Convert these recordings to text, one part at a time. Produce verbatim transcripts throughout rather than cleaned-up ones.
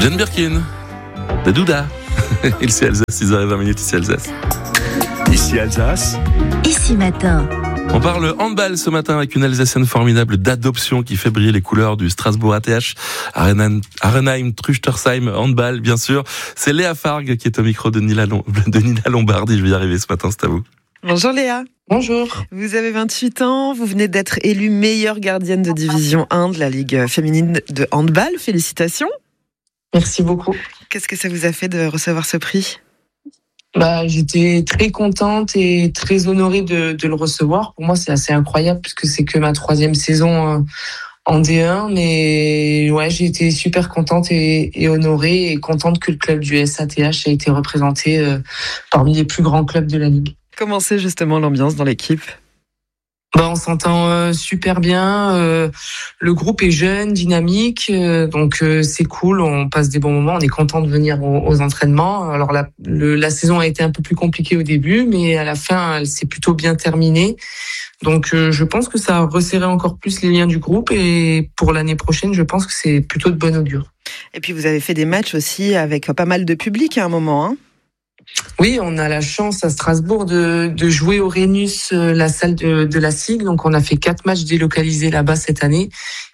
Jane Birkin, de Douda. Ici Alsace, six heures vingt, ici Alsace. Ici Alsace. Ici matin. On parle handball ce matin avec une Alsacienne formidable d'adoption qui fait briller les couleurs du Strasbourg A T H, Arenheim, Truchtersheim, handball bien sûr. C'est Léa Fargue qui est au micro de Nina, de Nina Lombardi. Je vais y arriver ce matin, c'est à vous. Bonjour Léa. Bonjour. Vous avez vingt-huit ans, vous venez d'être élue meilleure gardienne de division un de la Ligue féminine de handball. Félicitations. Merci beaucoup. Qu'est-ce que ça vous a fait de recevoir ce prix ? Bah, j'étais très contente et très honorée de, de le recevoir. Pour moi, c'est assez incroyable puisque c'est que ma troisième saison en D un. Mais ouais, j'ai été super contente et, et honorée et contente que le club du S A T H ait été représenté euh, parmi les plus grands clubs de la Ligue. Comment c'est justement l'ambiance dans l'équipe ? Bah, on s'entend euh, super bien. Euh, le groupe est jeune, dynamique, euh, donc euh, c'est cool. On passe des bons moments. On est content de venir aux, aux entraînements. Alors la, le, la saison a été un peu plus compliquée au début, mais à la fin, elle s'est plutôt bien terminée. Donc euh, je pense que ça a resserré encore plus les liens du groupe. Et pour l'année prochaine, je pense que c'est plutôt de bon augure. Et puis vous avez fait des matchs aussi avec pas mal de public à un moment, hein ? Oui, on a la chance à Strasbourg de, de jouer au Rhenus, la salle de, de la S I G. Donc, on a fait quatre matchs délocalisés là-bas cette année.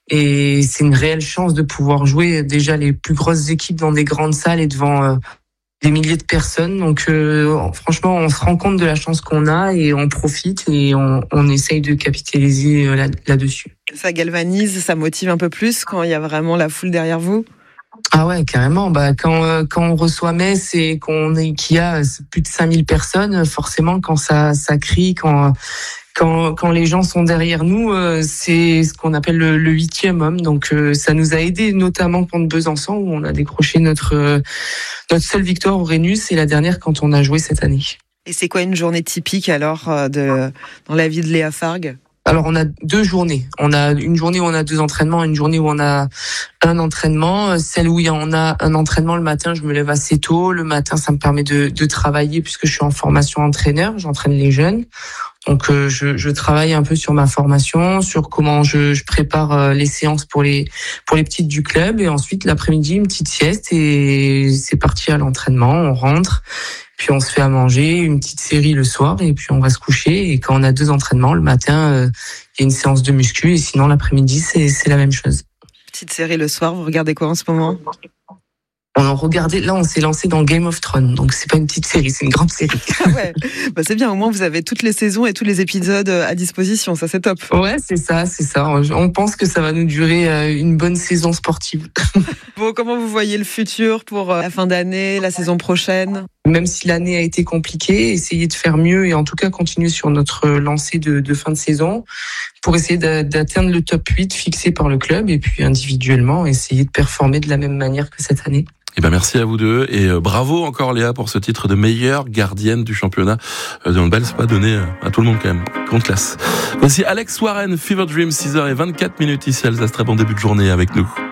Et c'est une réelle chance de pouvoir jouer déjà les plus grosses équipes dans des grandes salles et devant euh, des milliers de personnes. Donc, euh, franchement, on se rend compte de la chance qu'on a et on profite et on, on essaye de capitaliser là, là-dessus. Ça galvanise, ça motive un peu plus quand il y a vraiment la foule derrière vous ? Ah ouais, carrément. Bah quand euh, quand on reçoit Metz et qu'on est qu'il y a plus de cinq mille personnes, forcément quand ça ça crie, quand quand quand les gens sont derrière nous, euh, c'est ce qu'on appelle le, le huitième homme. Donc euh, ça nous a aidé notamment contre Besançon où on a décroché notre euh, notre seule victoire au Rhenus et la dernière quand on a joué cette année. Et c'est quoi une journée typique alors de dans la vie de Léa Fargue ? Alors on a deux journées. On a une journée où on a deux entraînements, une journée où on a un entraînement. Celle où on a un entraînement le matin, je me lève assez tôt. Le matin, ça me permet de, de travailler puisque je suis en formation entraîneur. J'entraîne les jeunes. Donc euh, je, je travaille un peu sur ma formation, sur comment je, je prépare euh, les séances pour les pour les petites du club. Et ensuite l'après-midi, une petite sieste et c'est parti à l'entraînement. On rentre. Puis on se fait à manger, une petite série le soir et puis on va se coucher. Et quand on a deux entraînements, le matin, euh, il y a une séance de muscu et sinon l'après-midi, c'est, c'est la même chose. Petite série le soir, vous regardez quoi en ce moment ? On a regardé, là on s'est lancé dans Game of Thrones, donc c'est pas une petite série, c'est une grande série. Ah ouais, bah c'est bien, au moins vous avez toutes les saisons et tous les épisodes à disposition, ça c'est top. Ouais, c'est ça, c'est ça. On pense que ça va nous durer une bonne saison sportive. Bon, comment vous voyez le futur pour la fin d'année, la saison prochaine ? Même si l'année a été compliquée, essayer de faire mieux et en tout cas continuer sur notre lancée de, de fin de saison pour essayer d'atteindre le top huit fixé par le club et puis individuellement essayer de performer de la même manière que cette année. Eh ben merci à vous deux et bravo encore Léa pour ce titre de meilleure gardienne du championnat de handball. C'est pas donné à tout le monde quand même. Grande classe. Voici Alex Warren, Fever Dream, six heures vingt-quatre ici à Alsace. Très bon début de journée avec nous.